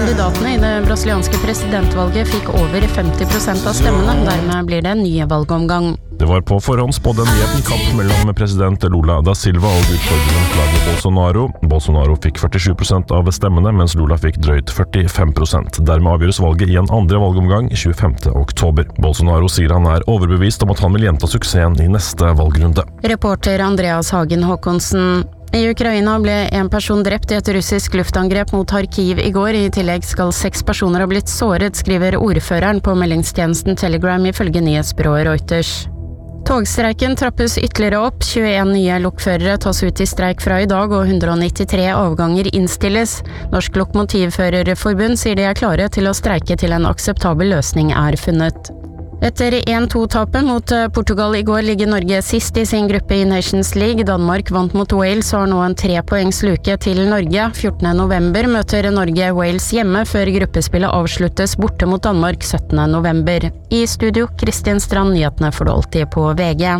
kandidatene i det brasilianske presidentvalget fikk over 50% av stemmene, dermed blir det en ny valgomgang. Det var på forhånd spådd en jevn kamp mellom president Lula da Silva og utfordreren Jair Bolsonaro. Bolsonaro fikk 47% av stemmene, mens Lula fikk drøyt 45%. Dermed avgjøres valget i en andre valgomgang 25. oktober. Bolsonaro sier han er overbevist om at han vil gjenta suksessen i neste valgrunde. Reporter Andreas Hagen Håkonsen. I Ukraina ble en person drept i et russisk luftangrep mot Kharkiv i går. I tillegg skal 6 personer ha blitt såret, skriver ordføreren på meldingstjenesten Telegram ifølge nyhetsbyrået Reuters. Togstreiken trappes ytterligere opp, 21 nye lokførere tas ut i streik fra i dag, og 193 avganger innstilles. Norsk Lokomotivførerforbund sier de er klare til å streike til en akseptabel løsning er funnet. Etter 1-2-tapet mot Portugal i går ligger Norge sist i sin gruppe i Nations League. Danmark vant mot Wales og har nå en 3-poengsluke til Norge. 14. november møter Norge Wales hjemme, før gruppespillet avsluttes borte mot Danmark 17. november. I studio, Kristin Strand, nyhetene får du alltid på VG.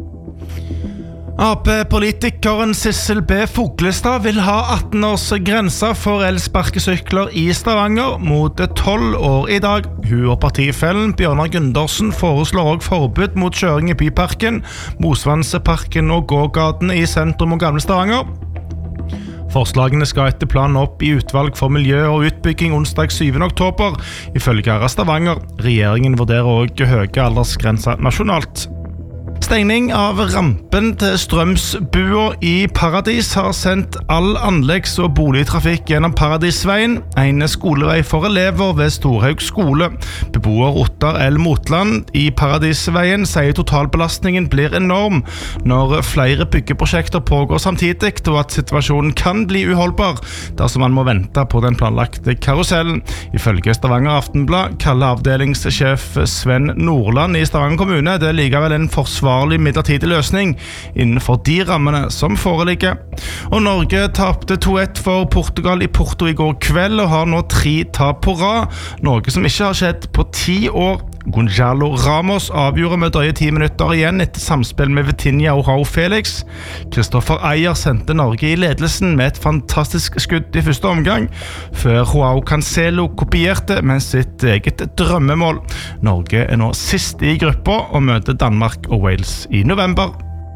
AP-politikeren Sissel B. Fuglestad vil ha 18-års grenser for elsparkesykler i Stavanger mot 12 år i dag. Hun og partifellen Bjørnar Gundersen foreslår også forbud mot kjøring i Byparken, Mosvanseparken og gågatene i sentrum og Gamle Stavanger. Forslagene skal etter planen opp i utvalg for miljø og utbygging onsdag 7. oktober, ifølge Ara Stavanger. Regjeringen vurderer også høye aldersgrenser nasjonalt. Stengning av rampen til Strømsbua i Paradis har sendt all anleggs- og boligtrafikk gjennom Paradisveien, en skolevei for elever ved Storhaug skole. Beboer Ottar L. Motland i Paradisveien sier totalbelastningen blir enorm når flere byggeprosjekter pågår samtidig, og at situasjonen kan bli uholdbar dersom man må vente på den planlagte karusellen. Ifølge Stavanger Aftenblad kaller avdelingssjef Sven Nordland i Stavanger kommune det likevel en forsvarlig midlertidig løsning innenfor de rammene som foreligger. Og Norge tapte 2-1 for Portugal i Porto i går kveld og har nå 3 tap på rad, noe som ikke har skjedd på 10 år. Gonzalo Ramos avgjorde med drøye 10 minutter igjen etter samspill med Vitinha og João Felix. Kristoffer Eier sendte Norge i ledelsen med et fantastisk skudd i første omgang, før João Cancelo kopierte med sitt eget drømmemål. Norge er nå sist i gruppa og møter Danmark og Wales i november.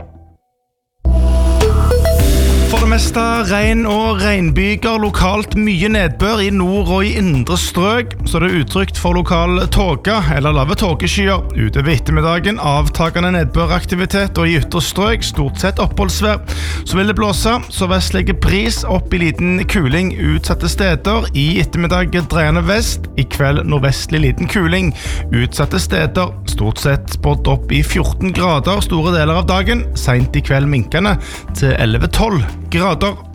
For det meste regn og regnbyger, lokalt mye nedbør i nord og i indre strøk, så det er utrygt for lokal tåke eller lave tåkeskyer. Utover ettermiddagen avtagende nedbøraktivitet og i ytre strøk stort sett oppholdsvær. Så vil det blåse, så vestlige bris opp i liten kuling utsatte steder. I ettermiddag dreiende vest, i kveld nordvestlig liten kuling utsatte steder. Stort sett spådd opp i 14 grader store deler av dagen, sent i kveld minkende til 11-12 grader.